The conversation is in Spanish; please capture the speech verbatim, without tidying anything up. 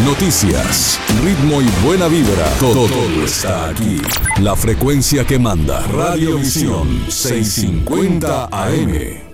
noticias, ritmo y buena vibra. Todo, todo está aquí. La frecuencia que manda. Radio Visión seiscientos cincuenta A M.